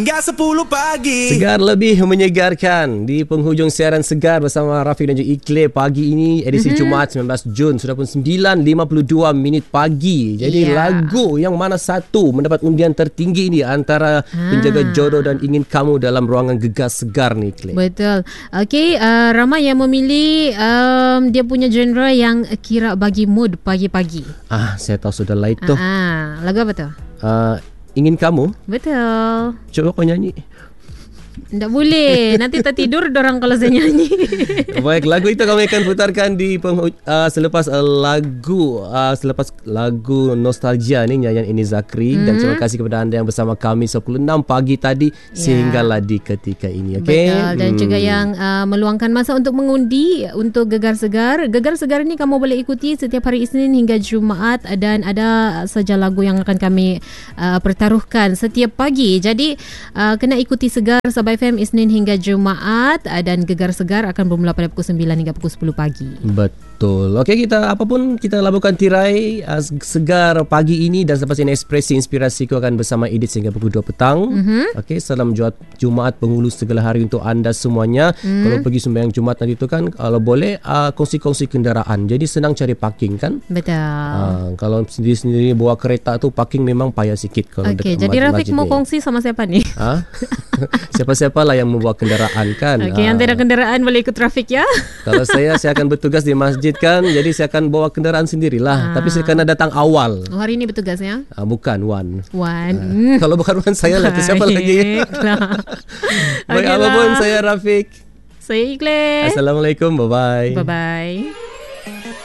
Hingga 10 pagi. Segar lebih menyegarkan di penghujung siaran Segar bersama Rafiq dan juga Iqlil pagi ini edisi Jumaat 19 Jun sudah pun 9.52 minit pagi. Jadi lagu yang mana satu mendapat undian tertinggi ni antara penjaga jodoh dan ingin kamu dalam ruangan Gegar Segar ni, Iqlil. Betul. Okey, ramai yang memilih dia punya genre yang kira bagi mood pagi-pagi. Saya tahu sudah lah itu. Lagu apa tu? Ingin kamu. Betul. Coba kau nyanyi. Tak boleh. Nanti tertidur dorang kalau saya nyanyi. Baik, lagu itu kami akan putarkan di selepas lagu Nostalgia ni, nyanyian Ini Zakri. Dan terima kasih kepada anda yang bersama kami pukul 6 pagi tadi sehinggalah di ketika ini. Okay? Betul. Dan juga yang meluangkan masa untuk mengundi untuk Gegar Segar. Gegar Segar ini kamu boleh ikuti setiap hari Isnin hingga Jumaat dan ada saja lagu yang akan kami pertaruhkan setiap pagi. Jadi kena ikuti Segar Sabah FM Isnin hingga Jumaat dan Gegar Segar akan bermula pada pukul 9 hingga pukul 10 pagi. Betul. Okey, kita laburkan tirai Segar pagi ini dan selepas ini Ekspresi Inspirasiku akan bersama Edith sehingga pukul 2 petang. Okey, salam Jumaat penghulu segala hari untuk anda semuanya. Kalau pergi sembahyang Jumaat nanti tu kan, kalau boleh kongsi-kongsi kenderaan. Jadi senang cari parking kan? Betul. Kalau sendiri-sendiri bawa kereta tu parking memang payah sikit kalau dekat masjid. Jadi Rafiq mau kongsi sama siapa ni? Siapa-siapa lah yang membawa kenderaan kan. Okey, yang tidak kenderaan boleh ikut Rafiq ya. Kalau saya akan bertugas di masjid kan, jadi saya akan bawa kenderaan sendirilah. Tapi saya kena datang awal. Hari ini bertugas ya? Bukan, Wan. Kalau bukan Wan saya lah, siapa lagi? Baik, apapun saya Rafiq. Saya Iqlil. Assalamualaikum, bye-bye. Bye-bye.